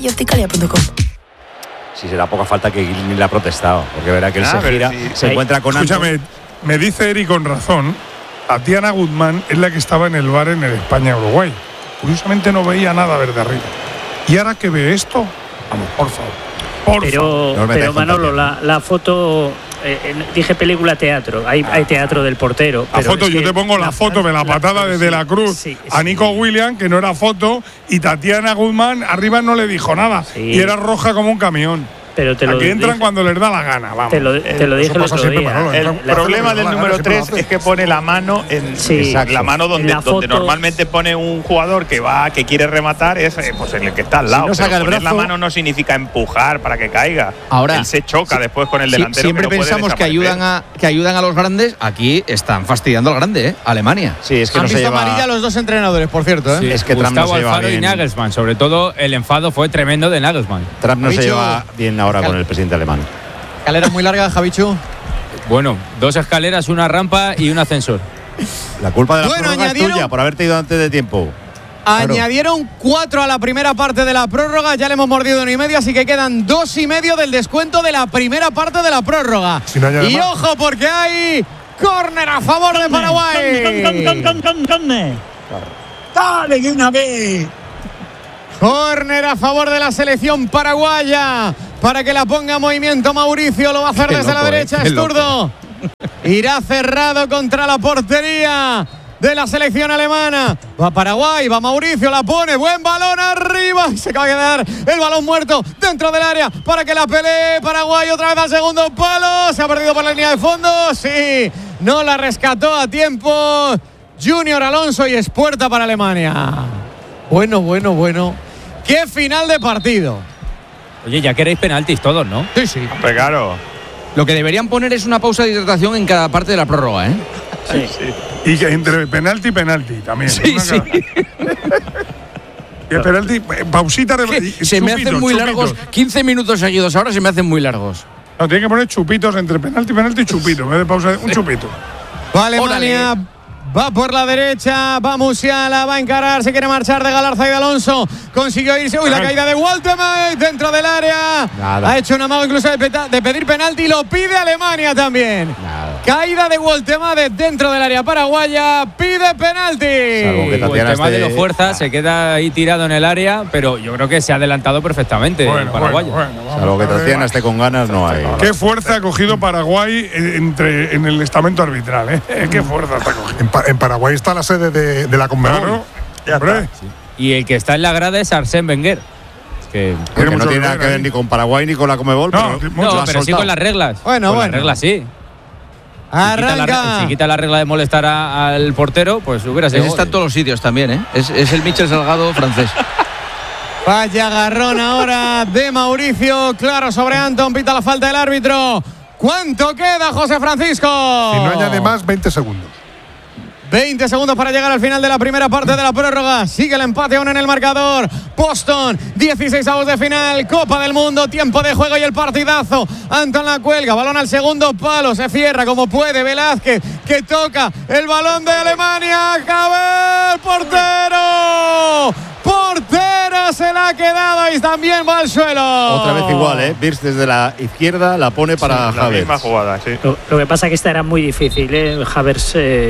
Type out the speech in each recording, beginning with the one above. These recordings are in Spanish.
y opticalia.com. Si será poca falta que Gilny le ha protestado, porque verá que él se gira, se encuentra con Escúchame, me dice Eri con razón, Tatiana Guzmán es la que estaba en el bar en el España-Uruguay. Curiosamente no veía nada desde arriba. Y ahora que ve esto, vamos, por favor. Pero Manolo, la foto, dije película teatro, hay teatro del portero. La foto, yo te pongo la foto de la patada de De la Cruz a Nico Williams, que no era foto, y Tatiana Guzmán arriba no le dijo nada, y era roja como un camión. Pero te aquí entran cuando les da la gana, vamos. Te lo dije el otro día. Manolo, el problema del número 3 es que pone la mano en la mano donde normalmente pone un jugador que quiere rematar, es pues el que está al lado. Si no saca el brazo, la mano no significa empujar para que caiga. Ahora, él se choca después con el delantero. Siempre pensamos que ayudan a los grandes. Aquí están fastidiando al grande, Alemania. Sí, es que han visto amarilla a los dos entrenadores, por cierto. Sí, es que Trump no se lleva bien. Y Nagelsmann, sobre todo el enfado fue tremendo de Nagelsmann. Trump no se lleva bien ahora con el presidente alemán. ¿Escalera muy larga, Javichu? Bueno, 2 escaleras, una rampa y un ascensor. La culpa de la prórroga es tuya por haberte ido antes de tiempo. Añadieron 4 a la primera parte de la prórroga, ya le hemos mordido 1,5, así que quedan 2,5 del descuento de la primera parte de de la prórroga. Si no y ojo, porque hay córner a favor de Paraguay. ¡Dale de una vez! Córner a favor de la selección paraguaya para que la ponga en movimiento Mauricio. Lo va a hacer desde la derecha, es zurdo. Irá cerrado contra la portería de la selección alemana. Va Paraguay, va Mauricio, la pone. Buen balón arriba. Y se acaba de quedar el balón muerto dentro del área para que la pelee Paraguay otra vez al segundo palo. Se ha perdido por la línea de fondo. Sí, no la rescató a tiempo Junior Alonso y es puerta para Alemania. Bueno. ¡Qué final de partido! Oye, ya queréis penaltis todos, ¿no? Sí. Claro. Lo que deberían poner es una pausa de hidratación en cada parte de la prórroga, Sí. Y que entre penalti y penalti también. Sí. Y penalti, pausita. Se me hacen muy largos. 15 minutos seguidos ahora se me hacen muy largos. No, tiene que poner chupitos entre penalti y chupito. En vez de pausa, un chupito. Vale, Alemania. Va por la derecha, va Musiala, va a encarar, se quiere marchar de Galarza y de Alonso. Consiguió irse. La caída de Woltemade dentro del área. Nada. Ha hecho un amago incluso de pedir penalti y lo pide Alemania también. Nada. Caída de Woltemade dentro del área paraguaya, pide penalti. Salvo que Woltemade lo fuerza, se queda ahí tirado en el área, pero yo creo que se ha adelantado perfectamente el paraguayo. Salvo que Tatiana esté con ganas, no hay. Qué fuerza ha cogido Paraguay en el estamento arbitral, Qué fuerza está cogiendo. En Paraguay está la sede de la Conmebol. Claro. Y el que está en la grada es Arsène Wenger. Que no tiene nada que ver ni con Paraguay ni con la Conmebol. Pero sí con las reglas. Bueno. Las reglas sí. Arranca. Si quita la regla de molestar al portero, pues hubiera sido. Está en todos los sitios también, Es el Michel Salgado francés. Vaya agarrón ahora de Mauricio. Claro, sobre Anton. Pita la falta del árbitro. ¿Cuánto queda, José Francisco? Si no añade más, 20 segundos. 20 segundos para llegar al final de la primera parte de la prórroga. Sigue el empate aún en el marcador. Boston, 16avos de final, Copa del Mundo, tiempo de juego y el partidazo. Anton la cuelga, balón al segundo palo, se cierra como puede Velázquez, que toca el balón de Alemania. Javier, portero. Portero se la ha quedado y también va al suelo. Otra vez igual, Birz desde la izquierda la pone para la misma jugada, sí. Lo que pasa es que esta era muy difícil, Havertz.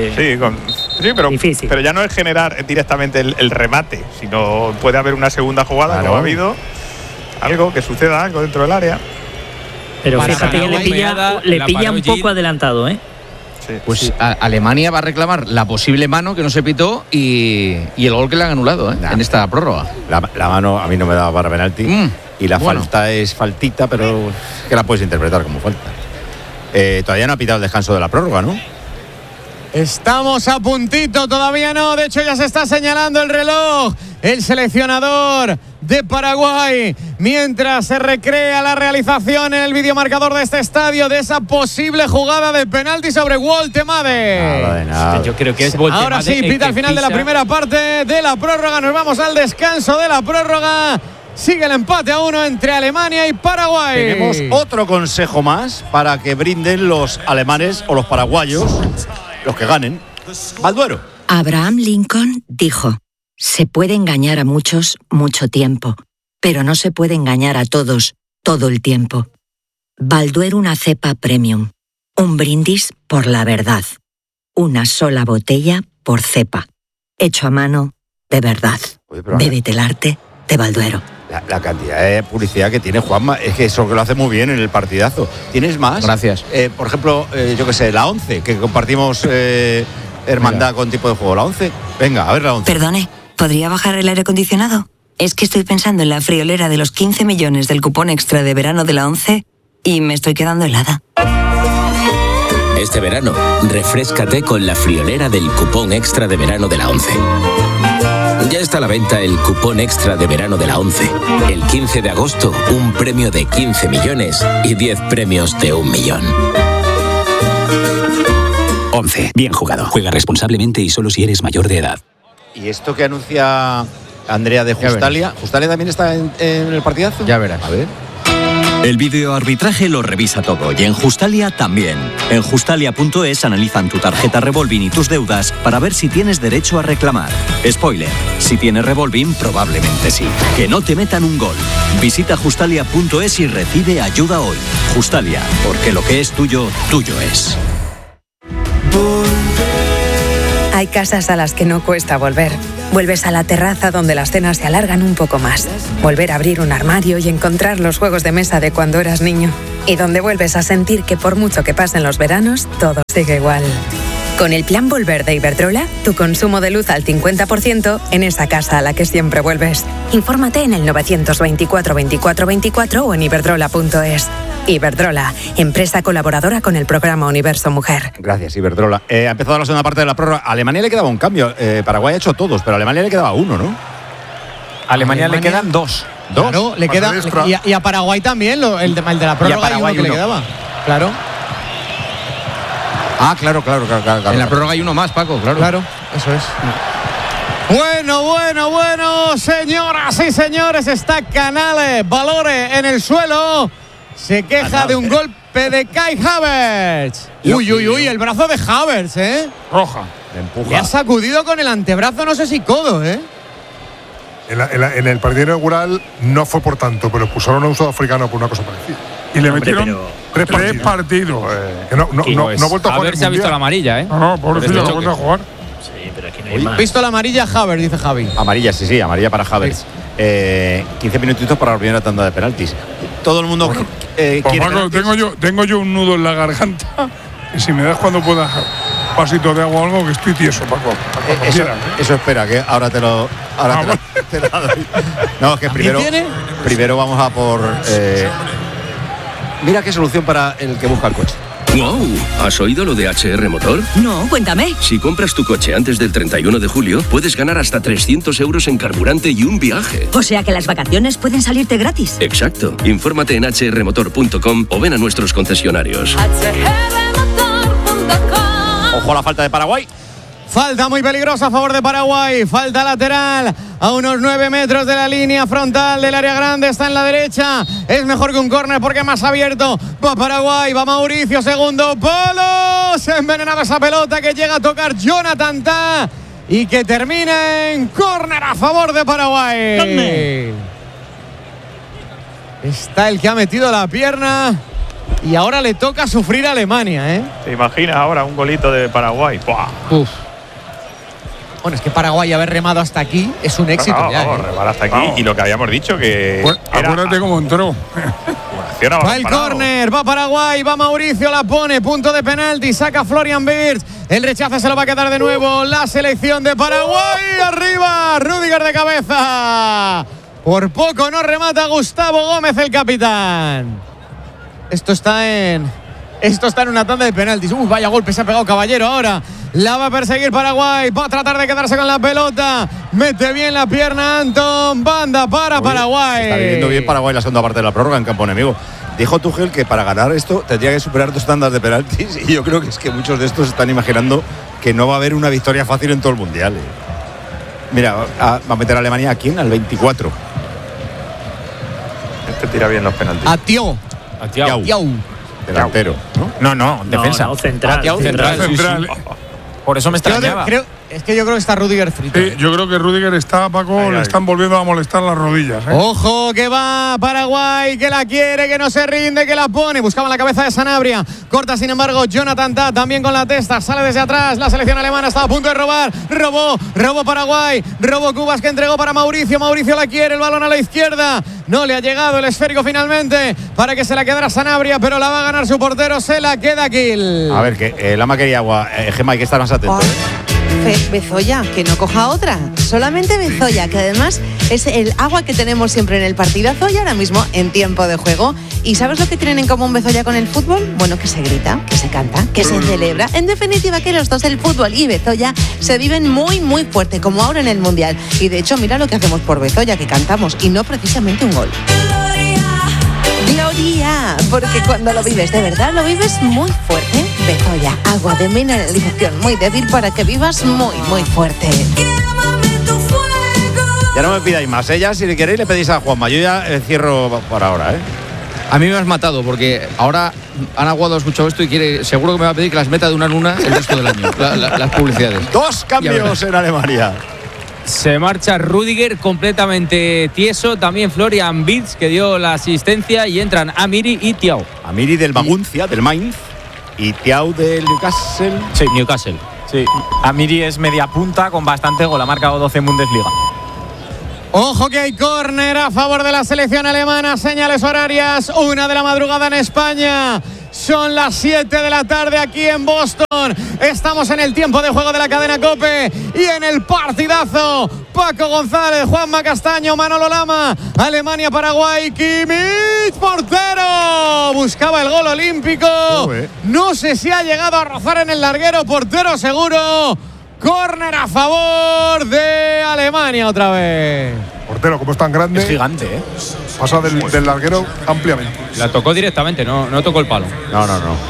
Pero ya no es generar directamente el remate, sino puede haber una segunda jugada, como ha habido algo, que suceda algo dentro del área. Pero fíjate que le pilla un poco adelantado, Pues Alemania va a reclamar la posible mano que no se pitó y el gol que le han anulado en esta prórroga. La mano a mí no me daba para penalti y la falta es faltita, pero que la puedes interpretar como falta. Todavía no ha pitado el descanso de la prórroga, ¿no? Estamos a puntito, todavía no. De hecho, ya se está señalando el reloj. El seleccionador de Paraguay, mientras se recrea la realización en el videomarcador de este estadio de esa posible jugada de penalti sobre Woltemade. Nada. Yo creo que es Woltemade. Ahora sí, pita al final de la primera parte de la prórroga. Nos vamos al descanso de la prórroga. Sigue el empate a 1 entre Alemania y Paraguay. Tenemos otro consejo más para que brinden los alemanes o los paraguayos, los que ganen. Balduero. Abraham Lincoln dijo: se puede engañar a muchos mucho tiempo, pero no se puede engañar a todos, todo el tiempo. Balduero, una cepa premium. Un brindis por la verdad. Una sola botella por cepa. Hecho a mano, de verdad. Bébete el arte de Balduero. La cantidad de publicidad que tiene Juanma, es que eso que lo hace muy bien en el partidazo. ¿Tienes más? Gracias. Por ejemplo, yo qué sé, la 11, que compartimos hermandad con tipo de juego. La 11, venga, a ver la 11. Perdone, ¿podría bajar el aire acondicionado? Es que estoy pensando en la friolera de los 15 millones del cupón extra de verano de la 11 y me estoy quedando helada. Este verano, refréscate con la friolera del cupón extra de verano de la 11. Ya está a la venta el cupón extra de verano de la 11. El 15 de agosto, un premio de 15 millones y 10 premios de 1 millón. 11. Bien jugado. Juega responsablemente y solo si eres mayor de edad. ¿Y esto que anuncia Andrea de Justalia? ¿Justalia también está en el partidazo? Ya verás. A ver. El videoarbitraje lo revisa todo y en Justalia también. En Justalia.es analizan tu tarjeta Revolving y tus deudas para ver si tienes derecho a reclamar. Spoiler, si tienes Revolving probablemente sí. Que no te metan un gol. Visita Justalia.es y recibe ayuda hoy. Justalia, porque lo que es tuyo, tuyo es. Hay casas a las que no cuesta volver. Vuelves a la terraza donde las cenas se alargan un poco más. Volver a abrir un armario y encontrar los juegos de mesa de cuando eras niño. Y donde vuelves a sentir que por mucho que pasen los veranos, todo sigue igual. Con el plan Volver de Iberdrola, tu consumo de luz al 50% en esa casa a la que siempre vuelves. Infórmate en el 924 24 24 o en iberdrola.es. Iberdrola, empresa colaboradora con el programa Universo Mujer. Gracias, Iberdrola. Ha empezado la segunda parte de la prórroga. A Alemania le quedaba un cambio. Paraguay ha hecho todos, pero a Alemania le quedaba uno, ¿no? A Alemania le quedan dos. Claro, le queda, y a Paraguay también, el de la prórroga hay uno que le quedaba. Claro. Ah, claro. En la prórroga hay uno más, Paco, claro. Eso es. Bueno, señoras y señores, está Canales, Valore en el suelo. Se queja de un golpe de Kai Havertz. Uy, el brazo de Havertz, Roja. Le empuja. Le ha sacudido con el antebrazo, no sé si codo, En el partido inaugural no fue por tanto, pero expulsaron a un sudafricano por una cosa parecida. Y le metieron tres partidos. Que no ha vuelto a jugar. A ver si ha visto la amarilla, No, pobrecito, no ha vuelto a jugar. Sí, pero aquí no hay más. Visto la amarilla Havertz, dice Javi. Amarilla, sí, amarilla para Havertz. 15 minutitos para la primera tanda de penaltis. Todo el mundo quiere Paco, tengo yo un nudo en la garganta. Y si me das cuando puedas un vasito de agua o algo, que estoy tieso, Paco. Eso espera, que ahora te lo doy. No, es que primero vamos a por... mira qué solución para el que busca el coche. ¡Wow! ¿Has oído lo de HR Motor? No, cuéntame. Si compras tu coche antes del 31 de julio, puedes ganar hasta 300 euros en carburante y un viaje. O sea que las vacaciones pueden salirte gratis. Exacto. Infórmate en hrmotor.com o ven a nuestros concesionarios. Ojo a la falta de Paraguay. Falta muy peligrosa a favor de Paraguay. Falta lateral a unos 9 metros de la línea frontal del área grande. Está en la derecha. Es mejor que un córner porque más abierto. Va Paraguay, va Mauricio. Segundo palo. Se envenenaba esa pelota que llega a tocar Jonathan Tah y que termina en córner a favor de Paraguay. ¿Dónde? Está el que ha metido la pierna. Y ahora le toca sufrir a Alemania, ¿Te imaginas ahora un golito de Paraguay? ¡Buah! Uf. Bueno, es que Paraguay haber remado hasta aquí es un éxito. Remar hasta aquí. Y lo que habíamos dicho que... Acuérdate cómo entró. Va el córner, va Paraguay, va Mauricio, la pone, punto de penalti, saca Florian Wirtz. El rechace se lo va a quedar de nuevo la selección de Paraguay. Arriba, Rüdiger de cabeza. Por poco no remata Gustavo Gómez, el capitán. Esto está en una tanda de penaltis. Vaya golpe se ha pegado Caballero ahora. La va a perseguir Paraguay. Va a tratar de quedarse con la pelota. Mete bien la pierna Anton. Banda para Paraguay. Está viviendo bien Paraguay la segunda parte de la prórroga en campo enemigo. Dijo Tuchel que para ganar esto tendría que superar 2 tandas de penaltis. Y yo creo que es que muchos de estos están imaginando que no va a haber una victoria fácil en todo el Mundial. Mira, va a meter a Alemania aquí al 24. Este tira bien los penaltis. Atió. Delantero, ¿no? No, defensa. No, central. Central. Por eso me extrañaba. Creo, Es que yo creo que está Rüdiger frito. Yo creo que Rüdiger está, Paco, le están volviendo a molestar las rodillas. Ojo, que va Paraguay, que la quiere, que no se rinde, que la pone. Buscaba la cabeza de Sanabria. Corta, sin embargo, Jonathan Tah, también con la testa. Sale desde atrás. La selección alemana está a punto de robar. Robó Paraguay. Robó Cubas, que entregó para Mauricio. Mauricio la quiere, el balón a la izquierda. No le ha llegado el esférico finalmente para que se la quedara Sanabria, pero la va a ganar su portero. Se la queda Gil. A ver, que Lama quería agua. Gemma, hay que estar más atento. Bezoya, que no coja otra. Solamente Bezoya, que además es el agua que tenemos siempre en el partidazo y ahora mismo en tiempo de juego. ¿Y sabes lo que tienen en común Bezoya con el fútbol? Bueno, que se grita, que se canta, que se celebra. En definitiva, que los dos, el fútbol y Bezoya, se viven muy, muy fuerte, como ahora en el Mundial. Y de hecho, mira lo que hacemos por Bezoya, que cantamos, y no precisamente un gol. Gloria, porque cuando lo vives de verdad, lo vives muy fuerte. Bezoya, agua de mineralización muy débil para que vivas muy, muy fuerte. Ya no me pidáis más, ya si le queréis le pedís a Juanma. Yo ya cierro por ahora, A mí me has matado porque ahora Ana Aguado ha escuchado esto y quiere, seguro que me va a pedir que las meta de una en una el resto del año, las publicidades. 2 cambios en Alemania. Se marcha Rüdiger completamente tieso, también Florian Wirtz, que dio la asistencia, y entran Amiri y Thiaw. Amiri del Maguncia, del Mainz, y Thiaw del Newcastle. Sí, Newcastle. Sí, Amiri es media punta con bastante gol, ha marcado 12 en Bundesliga. Ojo que hay córner a favor de la selección alemana. Señales horarias, 1 de la madrugada en España. Son las 7 de la tarde aquí en Boston. Estamos en el tiempo de juego de la cadena COPE y en el partidazo. Paco González, Juanma Castaño, Manolo Lama. Alemania, Paraguay, Kimmich, portero. Buscaba el gol olímpico. No sé si ha llegado a rozar en el larguero. Portero seguro. Córner a favor de Alemania otra vez. Portero, como es tan grande. Es gigante, Pasa del larguero ampliamente. La tocó directamente, no tocó el palo. No.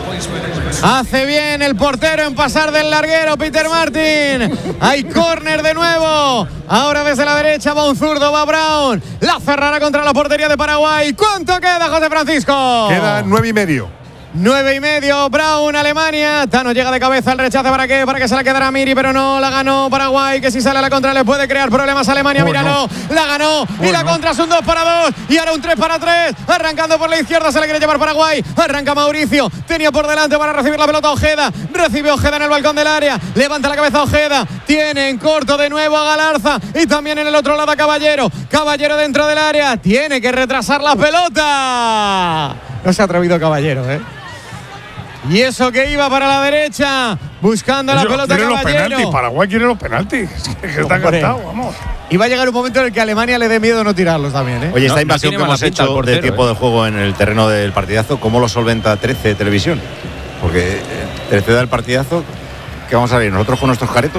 Hace bien el portero en pasar del larguero, Peter Martin. Hay córner de nuevo. Ahora desde la derecha va un zurdo, va Brown. La cerrará contra la portería de Paraguay. ¿Cuánto queda, José Francisco? Quedan 9:30. 9:30, Brown, Alemania. Tano llega de cabeza, el rechace para qué, para que se la quedara Miri, pero no, la ganó Paraguay, que si sale a la contra le puede crear problemas a Alemania. Míralo, la ganó y la contra es un 2-2 y ahora un 3-3, arrancando por la izquierda, se la quiere llevar Paraguay, arranca Mauricio, tenía por delante para recibir la pelota Ojeda, recibe Ojeda en el balcón del área, levanta la cabeza Ojeda, tiene en corto de nuevo a Galarza y también en el otro lado a Caballero dentro del área, tiene que retrasar la pelota. No se ha atrevido Caballero, Y eso que iba para la derecha, buscando la pelota Caballero. Paraguay quiere los penaltis. Que está cantado, vamos. Y va a llegar un momento en el que a Alemania le dé miedo no tirarlos también, Oye, esta invasión que hemos hecho de tiempo de juego en el terreno del partidazo, ¿cómo lo solventa 13 Televisión? Porque 13 da el partidazo, ¿qué vamos a ver? ¿Nosotros con nuestros caretos?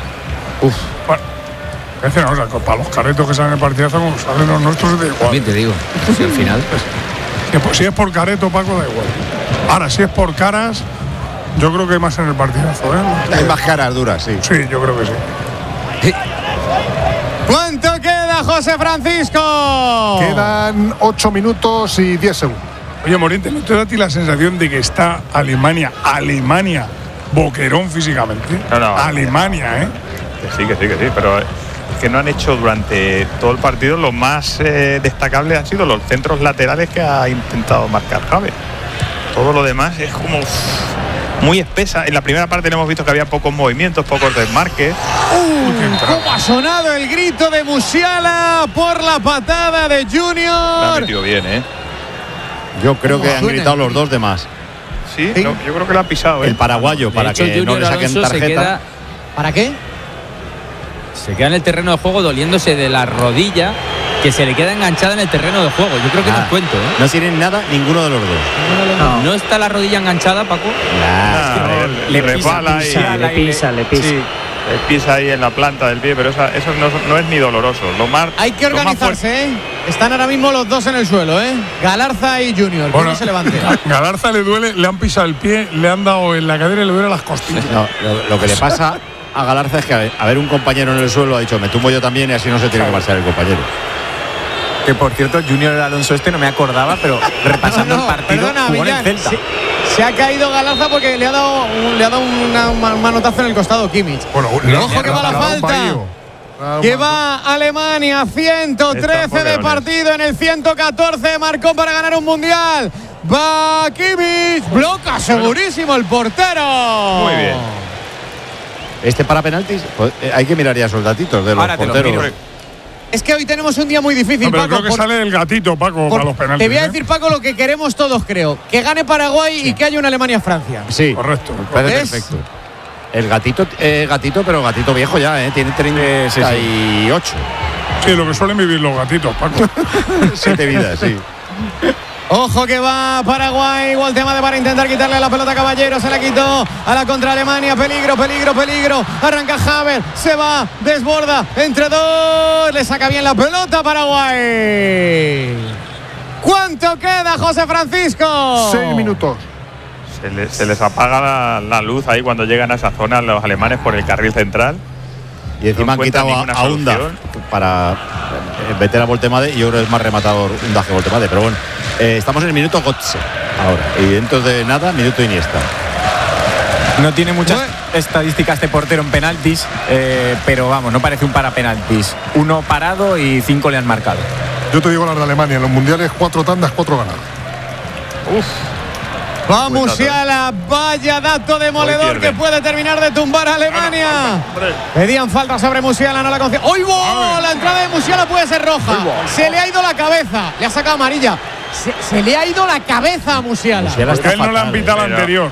Bueno, para los caretos que salen en el partidazo, como salen los nuestros, da igual. También te digo, si al final. Si es por careto, Paco, da igual. Ahora, si es por caras, yo creo que hay más en el partidazo, Hay más caras duras, sí. Sí, yo creo que sí. ¿Cuánto queda, José Francisco? Quedan 8 minutos y 10 segundos. Oye, Moriente, ¿no te da a ti la sensación de que está Alemania, boquerón físicamente? No. Alemania, Que sí, pero que no han hecho durante todo el partido. Lo más destacable han sido los centros laterales que ha intentado marcar Javier. Todo lo demás es como muy espesa. En la primera parte hemos visto que había pocos movimientos, pocos desmarques. ¿Cómo ha sonado el grito de Musiala por la patada de Junior? La ha metido bien, Yo creo que han gritado los dos de más. Sí, no, yo creo que lo ha pisado. El paraguayo, para que Junior no le saquen Alonso tarjeta. ¿Para qué? Se queda en el terreno de juego doliéndose de la rodilla, que se le queda enganchada en el terreno de juego. Yo creo que no es cuento, No tienen nada ninguno de los dos. No está la rodilla enganchada, Paco. Le resbala le pisa. Sí, le pisa ahí en la planta del pie, pero eso no es ni doloroso. Hay que organizarse, Están ahora mismo los dos en el suelo, Galarza y Junior. Bueno, no se levante. Galarza le duele, le han pisado el pie, le han dado en la cadera y le duele las costillas. No, lo que le pasa a Galarza es que a ver un compañero en el suelo ha dicho me tumbo yo también y así no se tiene que marchar el compañero. Que por cierto, Junior Alonso no me acordaba, pero repasando el partido, jugó en el Celta. Se ha caído Galarza porque le ha dado un manotazo en el costado Kimmich. Bueno, ojo que va la falta. Que va Alemania, 113 de partido en el 114, marcó para ganar un mundial. Va Kimmich, bloca segurísimo el portero. Muy bien. Para penaltis, pues, hay que mirar ya esos datitos de los porteros. Es que hoy tenemos un día muy difícil, pero Paco. Creo que sale el gatito, Paco, para los penaltis. Te voy a decir, Paco, lo que queremos todos, creo. Que gane Paraguay y que haya una Alemania-Francia. Sí, correcto. Perfecto. El gatito, pero gatito viejo ya, tiene 38. Sí, lo que suelen vivir los gatitos, Paco. 7 vidas, sí. Ojo que va Paraguay, igual tema para intentar quitarle la pelota a Caballero, se la quitó a la contra Alemania, peligro, arranca Havertz, se va, desborda, entre dos, le saca bien la pelota a Paraguay. ¿Cuánto queda, José Francisco? 6 minutos. Se les apaga la luz ahí cuando llegan a esa zona los alemanes por el carril central. Y encima han quitado a Unda para meter a Voltemade, y yo creo que es más rematador Unda que Voltemade, pero bueno. Estamos en el minuto Götze ahora, y dentro de nada, minuto Iniesta. No tiene muchas estadísticas de portero en penaltis, pero vamos, no parece un para penaltis. 1 parado y 5 le han marcado. Yo te digo las de Alemania, en los mundiales 4 tandas, 4 ganadas. Va Musiala, vaya dato demoledor que puede terminar de tumbar a Alemania. Pedían falta sobre Musiala, no la concede. ¡Uy, la entrada de Musiala puede ser roja! Se le ha ido la cabeza, le ha sacado amarilla. Se le ha ido la cabeza a Musiala. Porque a él no le han pitado la anterior.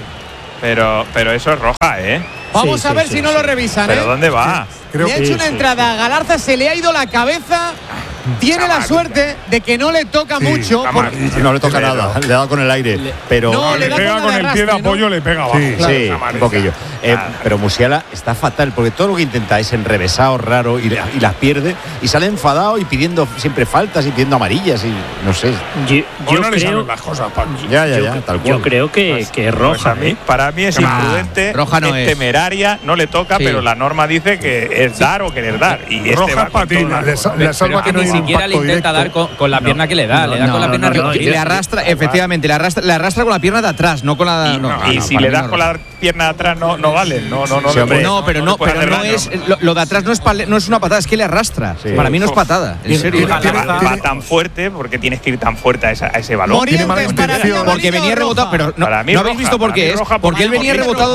Pero eso es roja, ¿eh? Vamos a ver si no lo revisan, ¿Pero dónde va? Le ha hecho una entrada a Galarza, se le ha ido la cabeza. Tiene la suerte de que no le toca mucho. No le toca nada, le da con el aire. Pero no, le pega con el pie de apoyo, le pega abajo. Sí, un poquillo. Pero Musiala está fatal, porque todo lo que intenta es enrevesado, raro, y las pierde, y sale enfadado y pidiendo siempre faltas y pidiendo amarillas, y no sé. Yo no le salen las cosas, Paco. Ya, tal cual. Yo creo que es roja. Para mí es imprudente, roja no es temeraria, no le toca, pero la norma dice que es dar o querer dar. Y roja es patina. Le salva que no ni siquiera le intenta dar con la pierna que le da, le da con la pierna le arrastra, efectivamente, le arrastra con la pierna de atrás, no con la. Y si le das con la pierna de atrás no vale. No, pero no es lo de atrás no es una patada, es que le arrastra. Para mí no es patada, en serio. Va tan fuerte porque tienes que ir tan fuerte a ese balón. Porque venía rebotado, pero no habéis visto por qué es. Porque él venía rebotado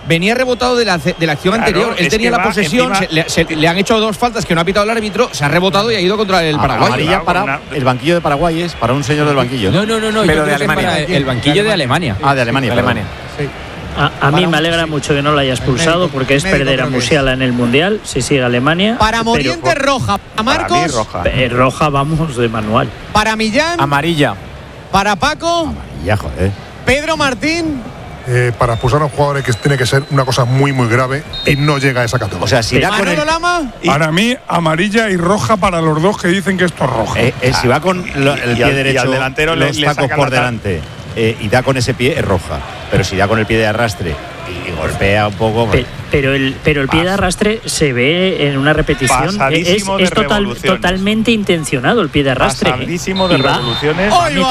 de la acción anterior. Él tenía la posesión, le han hecho 2 faltas que no ha pitado el árbitro, se ha rebotado y ha ido contra el Paraguay. Amarilla para el banquillo de Paraguay, es para un señor del banquillo. No, pero de Alemania. El banquillo de Alemania. De Alemania. Sí. A mí me alegra mucho que no lo haya expulsado, porque es perder a Musiala en el Mundial si sigue Alemania. Para Morientes roja, para Marcos roja, vamos de manual. Para Millán amarilla. Para Paco amarilla, joder. Pedro Martín. Para expulsar a un jugador que tiene que ser una cosa muy muy grave y no llega a esa categoría. O sea, si da con Lama. Para mí, amarilla y roja para los dos que dicen que esto es roja. Si va con el pie derecho y al delantero los tacos por delante y da con ese pie, es roja. Pero si da con el pie de arrastre y golpea un poco. Pero el pie de arrastre se ve en una repetición. Es totalmente intencionado el pie de arrastre. Pasadísimo de revoluciones.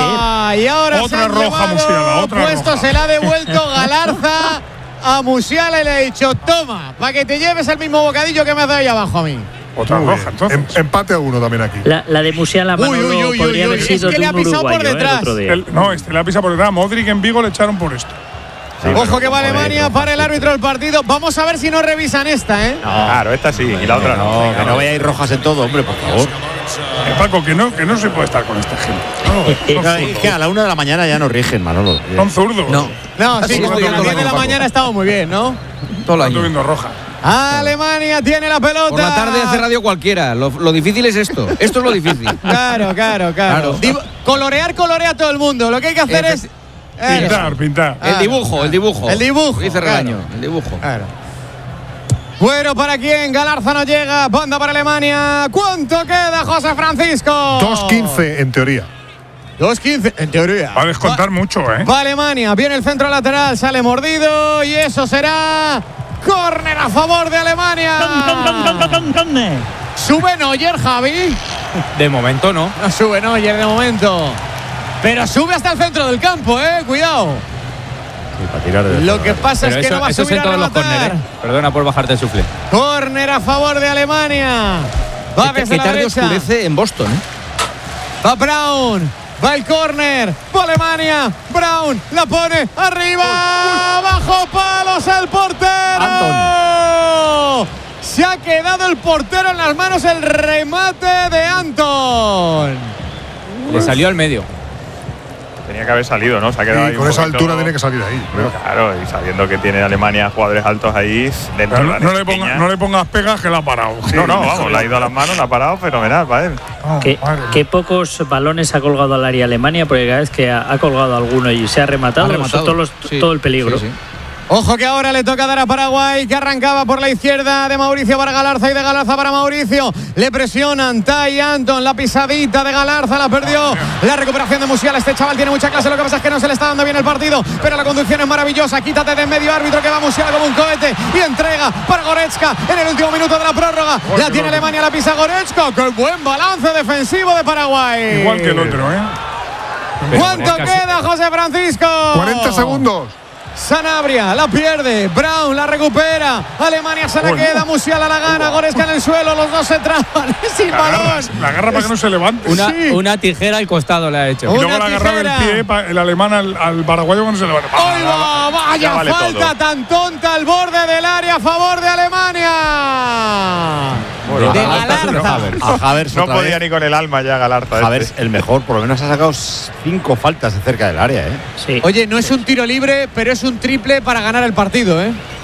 Y ahora otra roja Musiala, otra puesto roja. Se la ha devuelto Galarza a Musiala y le ha dicho: toma, para que te lleves el mismo bocadillo que me has dado ahí abajo a mí. Otra roja, entonces. Empate a 1 también aquí. La de Musiala Manolo podría haber sido que le ha pisado por detrás. Le ha pisado por detrás. Modric en Vigo le echaron por esto. Ojo que va Alemania para el árbitro del partido. Vamos a ver si no revisan esta, Claro, esta sí, y la otra no. Que no vayáis rojas en todo, hombre, por favor. Paco, que no se puede estar con esta gente. Es que a la 1 de la mañana ya nos rigen, Manolo. Son zurdos. No, sí, a las 10 de la mañana ha estado muy bien, ¿no? Todo el año. viendo roja. Alemania tiene la pelota. Por la tarde hace radio cualquiera. Lo difícil es esto. Esto es lo difícil. Claro. Colorear todo el mundo. Lo que hay que hacer es pintar. El dibujo. Dice Regaño. El dibujo. Claro. Bueno, ¿para quién? Galarza no llega. Banda para Alemania. ¿Cuánto queda, José Francisco? 2:15 en teoría. 2:15 en teoría. Va a descontar mucho, Va Alemania. Viene el centro lateral. Sale mordido. Y eso será córner a favor de Alemania. Sube Neuer, Javi. De momento no. No sube Neuer de momento. Pero sube hasta el centro del campo, cuidado. para tirar Lo que pasa es que no va a subir a rematar. Perdona por bajarte el suflé. Córner a favor de Alemania. Va desde la derecha. Oscurece en Boston. Va Brown. Va el córner. Va Alemania. Brown la pone arriba. Bajo palos el portero. Anton. Se ha quedado el portero en las manos el remate de Anton. Le salió al medio. Tenía que haber salido, ¿no? Se ha quedado ahí con esa altura tiene que salir ahí. Claro, y sabiendo que tiene Alemania jugadores altos ahí dentro de la no le pongas pegas que la ha parado. No, vamos, le ha ido a las manos, la ha parado fenomenal para él. Qué pocos balones ha colgado al área Alemania, porque cada vez que ha colgado alguno y se ha rematado. Todo el peligro. Sí. Ojo que ahora le toca dar a Paraguay, que arrancaba por la izquierda de Mauricio para Galarza y de Galarza para Mauricio. Le presionan Tai Anton, la pisadita de Galarza la perdió. La recuperación de Musiala, este chaval tiene mucha clase, lo que pasa es que no se le está dando bien el partido, pero la conducción es maravillosa. Quítate de en medio, árbitro, que va Musiala como un cohete y entrega para Goretzka en el último minuto de la prórroga. La tiene Alemania, la pisa Goretzka. ¡Qué buen balance defensivo de Paraguay! Igual que el otro, ¿eh? ¿Cuánto queda, José Francisco? 40 segundos. Sanabria la pierde, Brown la recupera, Alemania se la queda, Musiala la gana, Goretzka en el suelo, los dos se traban, sin balón. La agarra para que no se levante. Una tijera al costado le ha hecho. Y luego le agarraba el pie el alemán al paraguayo cuando se levanta. ¡Ay, va! ¡Vaya falta tan tonta al borde del área a favor de Alemania! Bueno, de Galarza. A Havertz no podía ni con el alma ya Galarza. Havertz el mejor, por lo menos ha sacado 5 faltas de cerca del área, ¿eh? Sí. Oye, no es un tiro libre, pero es un triple para ganar el partido, ¿eh?